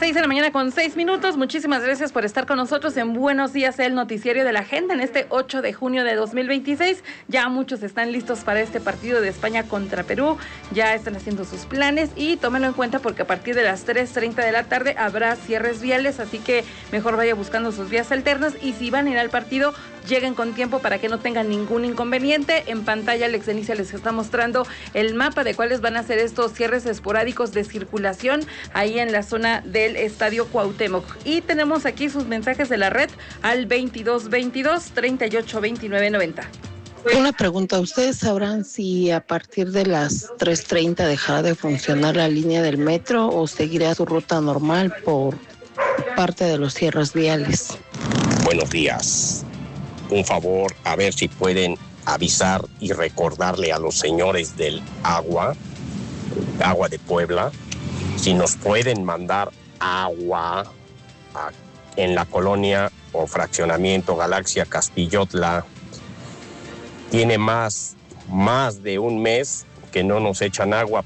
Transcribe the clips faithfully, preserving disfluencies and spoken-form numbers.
Seis de la mañana con seis minutos. Muchísimas gracias por estar con nosotros en Buenos Días, el noticiario de la agenda en este ocho de junio de dos mil veintiséis. Ya muchos están listos para este partido de España contra Perú. Ya están haciendo sus planes y tómenlo en cuenta porque a partir de las tres treinta de la tarde habrá cierres viales, así que mejor vaya buscando sus vías alternas y si van a ir al partido, lleguen con tiempo para que no tengan ningún inconveniente. En pantalla Alex Denicia les está mostrando el mapa de cuáles van a ser estos cierres esporádicos de circulación ahí en la zona del Estadio Cuauhtémoc. Y tenemos aquí sus mensajes de la red al veintidós veintidós treinta y ocho veintinueve noventa. Una pregunta, ¿ustedes sabrán si a partir de las tres treinta dejará de funcionar la línea del metro o seguirá su ruta normal por parte de los cierres viales? Buenos días. Un favor, a ver si pueden avisar y recordarle a los señores del agua, agua de Puebla, si nos pueden mandar agua a, en la colonia o fraccionamiento Galaxia Castillotla. Tiene más, más de un mes que no nos echan agua.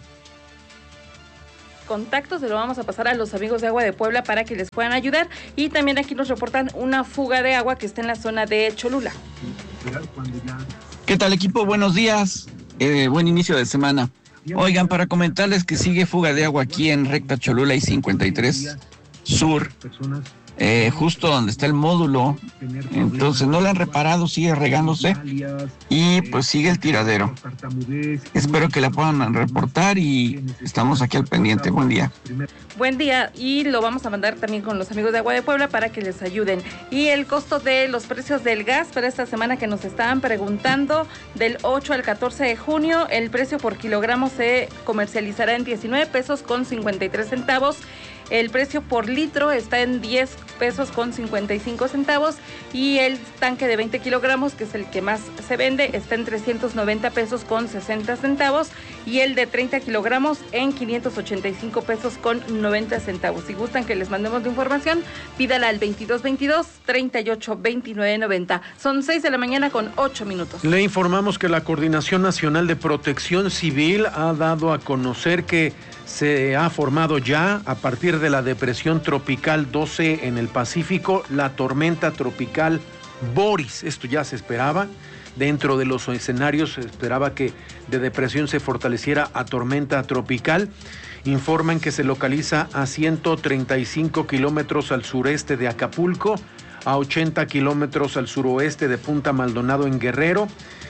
Contactos se lo vamos a pasar a los amigos de Agua de Puebla para que les puedan ayudar. Y también aquí nos reportan una fuga de agua que está en la zona de Cholula. ¿Qué tal, equipo? Buenos días, eh, buen inicio de semana. Oigan, para comentarles que sigue fuga de agua aquí en recta Cholula y cincuenta y tres Sur, eh, justo donde está el módulo. Entonces no lo han reparado, sigue regándose y pues sigue el tiradero. Espero que la puedan reportar y estamos aquí al pendiente. Buen día. Buen día, y lo vamos a mandar también con los amigos de Agua de Puebla para que les ayuden. Y el costo de los precios del gas para esta semana que nos estaban preguntando, del ocho al catorce de junio, el precio por kilogramo se comercializará en diecinueve pesos con cincuenta y tres centavos. El precio por litro está en diez pesos con cincuenta y cinco centavos y el tanque de veinte kilogramos, que es el que más se vende, está en trescientos noventa pesos con sesenta centavos y el de treinta kilogramos en quinientos ochenta y cinco pesos con noventa centavos. Si gustan que les mandemos la información, pídala al veintidós veintidós treinta y ocho veintinueve noventa. Son seis de la mañana con ocho minutos. Le informamos que la Coordinación Nacional de Protección Civil ha dado a conocer que se ha formado ya, a partir de la depresión tropical doce en el Pacífico, la tormenta tropical Boris. Esto ya se esperaba. Dentro de los escenarios se esperaba que de depresión se fortaleciera a tormenta tropical. Informan que se localiza a ciento treinta y cinco kilómetros al sureste de Acapulco, a ochenta kilómetros al suroeste de Punta Maldonado en Guerrero.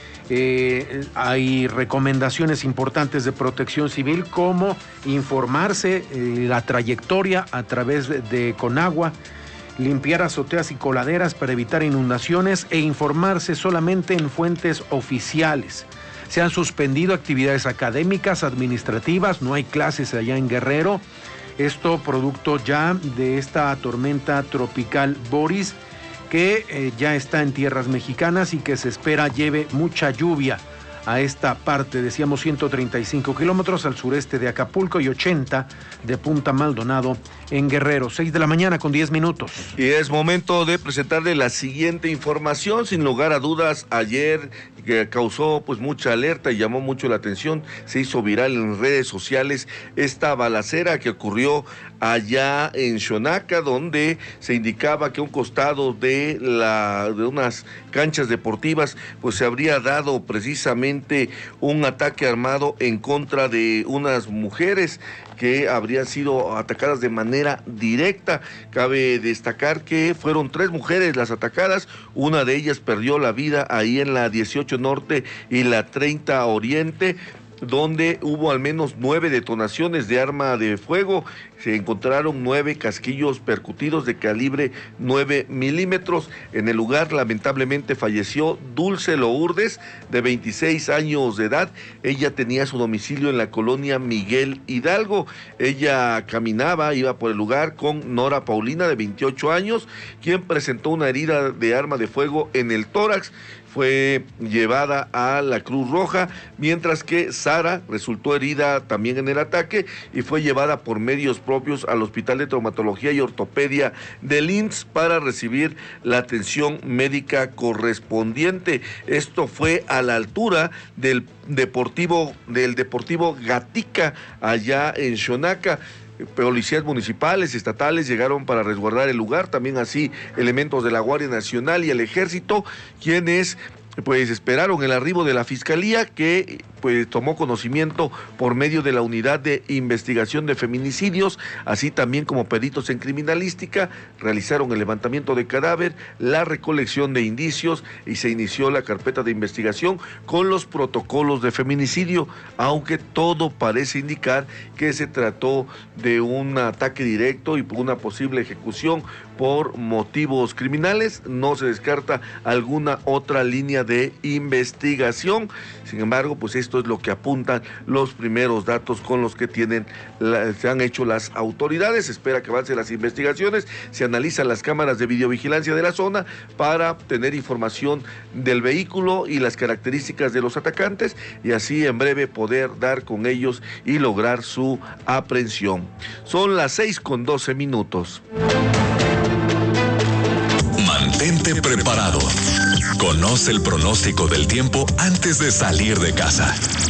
Eh, hay recomendaciones importantes de Protección Civil como informarse eh, la trayectoria a través de, de Conagua, limpiar azoteas y coladeras para evitar inundaciones e informarse solamente en fuentes oficiales. Se han suspendido actividades académicas, administrativas, no hay clases allá en Guerrero. Esto producto ya de esta tormenta tropical Boris, que eh, ya está en tierras mexicanas y que se espera lleve mucha lluvia a esta parte. Decíamos ciento treinta y cinco kilómetros al sureste de Acapulco y ochenta de Punta Maldonado en Guerrero. seis de la mañana con diez minutos. Y es momento de presentarle la siguiente información. Sin lugar a dudas, ayer que causó pues mucha alerta y llamó mucho la atención, se hizo viral en redes sociales esta balacera que ocurrió allá en Xonaca, donde se indicaba que a un costado de la de unas canchas deportivas pues se habría dado precisamente un ataque armado en contra de unas mujeres que habrían sido atacadas de manera directa. Cabe destacar que fueron tres mujeres las atacadas, una de ellas perdió la vida ahí en la dieciocho Norte y la treinta Oriente, donde hubo al menos nueve detonaciones de arma de fuego. Se encontraron nueve casquillos percutidos de calibre nueve milímetros. En el lugar lamentablemente falleció Dulce Lourdes, de veintiséis años de edad. Ella tenía su domicilio en la colonia Miguel Hidalgo. Ella caminaba, iba por el lugar con Nora Paulina, de veintiocho años, quien presentó una herida de arma de fuego en el tórax. Fue llevada a la Cruz Roja, mientras que Sara resultó herida también en el ataque y fue llevada por medios propios al Hospital de Traumatología y Ortopedia del I M S S para recibir la atención médica correspondiente. Esto fue a la altura del Deportivo, del Deportivo Gatica, allá en Xonaca. policías municipales, estatales llegaron para resguardar el lugar, también así elementos de la Guardia Nacional y el Ejército, quienes pues esperaron el arribo de la Fiscalía, que pues tomó conocimiento por medio de la Unidad de Investigación de Feminicidios, así también como peritos en criminalística, realizaron el levantamiento de cadáver, la recolección de indicios y se inició la carpeta de investigación con los protocolos de feminicidio, aunque todo parece indicar que se trató de un ataque directo y una posible ejecución por motivos criminales. No se descarta alguna otra línea de investigación. Sin embargo, pues esto es lo que apuntan los primeros datos con los que tienen la, se han hecho las autoridades. Se espera que avancen las investigaciones, se analizan las cámaras de videovigilancia de la zona para obtener información del vehículo y las características de los atacantes, y así en breve poder dar con ellos y lograr su aprehensión. Son las seis con doce minutos. Mantente preparado. Conoce el pronóstico del tiempo antes de salir de casa.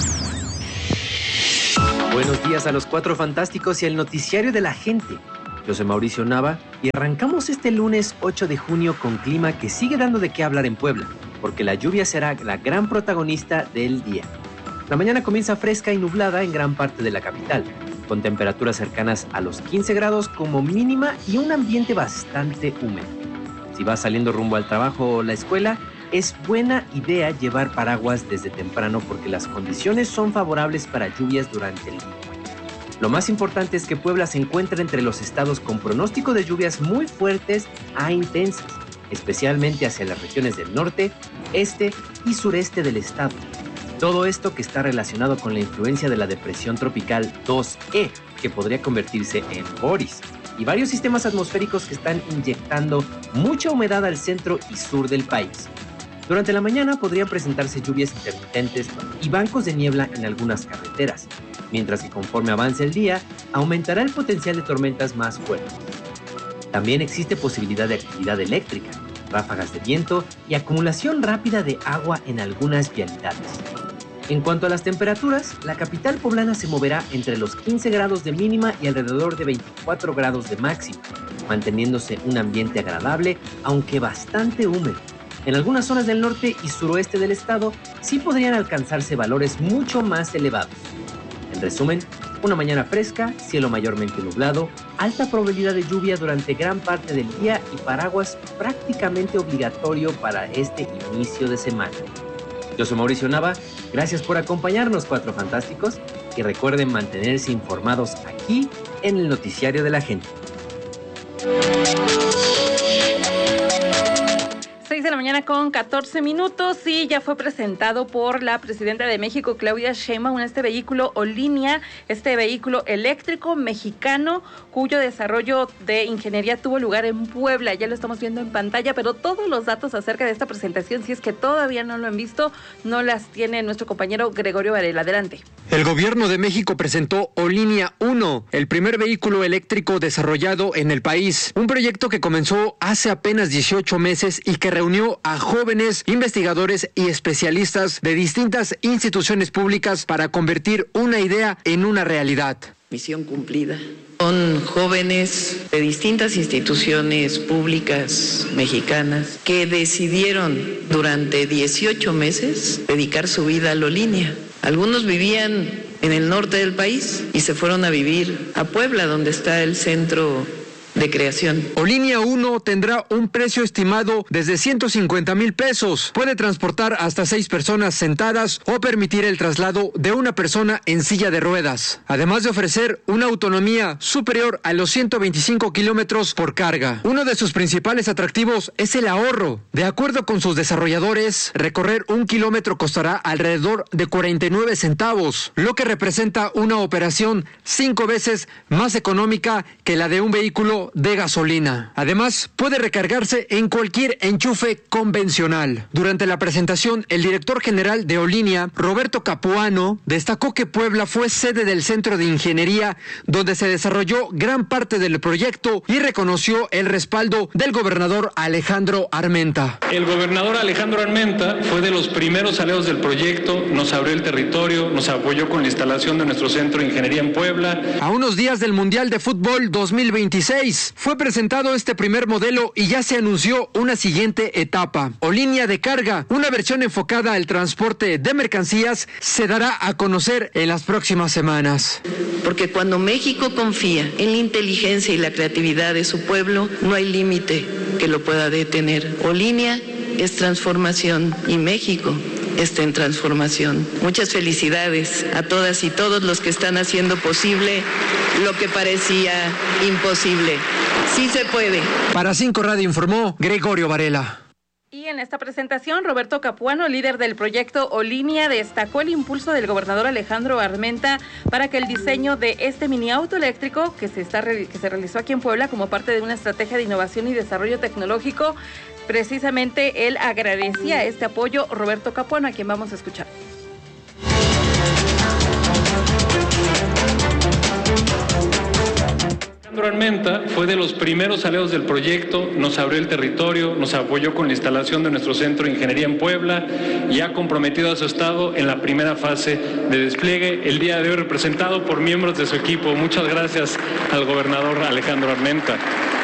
Buenos días a los Cuatro Fantásticos y al noticiario de la gente. Yo soy Mauricio Nava y arrancamos este lunes ocho de junio con clima que sigue dando de qué hablar en Puebla, porque la lluvia será la gran protagonista del día. La mañana comienza fresca y nublada en gran parte de la capital, con temperaturas cercanas a los quince grados como mínima y un ambiente bastante húmedo. Si vas saliendo rumbo al trabajo o la escuela, es buena idea llevar paraguas desde temprano porque las condiciones son favorables para lluvias durante el día. Lo más importante es que Puebla se encuentra entre los estados con pronóstico de lluvias muy fuertes a intensas, especialmente hacia las regiones del norte, este y sureste del estado. Todo esto que está relacionado con la influencia de la depresión tropical dos E, que podría convertirse en Boris, y varios sistemas atmosféricos que están inyectando mucha humedad al centro y sur del país. Durante la mañana podrían presentarse lluvias intermitentes y bancos de niebla en algunas carreteras, mientras que conforme avance el día, aumentará el potencial de tormentas más fuertes. También existe posibilidad de actividad eléctrica, ráfagas de viento y acumulación rápida de agua en algunas vialidades. En cuanto a las temperaturas, la capital poblana se moverá entre los quince grados de mínima y alrededor de veinticuatro grados de máxima, manteniéndose un ambiente agradable, aunque bastante húmedo. En algunas zonas del norte y suroeste del estado sí podrían alcanzarse valores mucho más elevados. En resumen, una mañana fresca, cielo mayormente nublado, alta probabilidad de lluvia durante gran parte del día y paraguas prácticamente obligatorio para este inicio de semana. Yo soy Mauricio Nava, gracias por acompañarnos, Cuatro Fantásticos, y recuerden mantenerse informados aquí en el Noticiario de la Gente. seis de la mañana con catorce minutos y ya fue presentado por la presidenta de México, Claudia Sheinbaum, este vehículo Olinia, este vehículo eléctrico mexicano cuyo desarrollo de ingeniería tuvo lugar en Puebla. Ya lo estamos viendo en pantalla, pero todos los datos acerca de esta presentación, si es que todavía no lo han visto, no las tiene nuestro compañero Gregorio Varela. Adelante. El gobierno de México presentó Olinia uno, el primer vehículo eléctrico desarrollado en el país. Un proyecto que comenzó hace apenas dieciocho meses y que reunió a jóvenes investigadores y especialistas de distintas instituciones públicas para convertir una idea en una realidad. Misión cumplida. Son jóvenes de distintas instituciones públicas mexicanas que decidieron durante dieciocho meses dedicar su vida a la Olinia. Algunos vivían en el norte del país y se fueron a vivir a Puebla, donde está el centro de creación. Olinia uno tendrá un precio estimado desde ciento cincuenta mil pesos. Puede transportar hasta seis personas sentadas o permitir el traslado de una persona en silla de ruedas, además de ofrecer una autonomía superior a los ciento veinticinco kilómetros por carga. Uno de sus principales atractivos es el ahorro. De acuerdo con sus desarrolladores, recorrer un kilómetro costará alrededor de cuarenta y nueve centavos, lo que representa una operación cinco veces más económica que la de un vehículo litro de gasolina. Además, puede recargarse en cualquier enchufe convencional. Durante la presentación, el director general de Olinía, Roberto Capuano, destacó que Puebla fue sede del Centro de Ingeniería, donde se desarrolló gran parte del proyecto y reconoció el respaldo del gobernador Alejandro Armenta. El gobernador Alejandro Armenta fue de los primeros aliados del proyecto, nos abrió el territorio, nos apoyó con la instalación de nuestro Centro de Ingeniería en Puebla. A unos días del Mundial de Fútbol dos mil veintiséis, fue presentado este primer modelo y ya se anunció una siguiente etapa. Olinía de carga, una versión enfocada al transporte de mercancías, se dará a conocer en las próximas semanas. Porque cuando México confía en la inteligencia y la creatividad de su pueblo, no hay límite que lo pueda detener. Olinía es transformación y México está en transformación. Muchas felicidades a todas y todos los que están haciendo posible lo que parecía imposible. Sí se puede. Para Cinco Radio informó Gregorio Varela. Y en esta presentación, Roberto Capuano, líder del proyecto Olinía, destacó el impulso del gobernador Alejandro Armenta para que el diseño de este mini auto eléctrico que se, está, que se realizó aquí en Puebla como parte de una estrategia de innovación y desarrollo tecnológico, precisamente él agradecía este apoyo. Roberto Capuano, a quien vamos a escuchar. Alejandro Armenta fue de los primeros aliados del proyecto, nos abrió el territorio, nos apoyó con la instalación de nuestro Centro de Ingeniería en Puebla y ha comprometido a su estado en la primera fase de despliegue, el día de hoy representado por miembros de su equipo. Muchas gracias al gobernador Alejandro Armenta.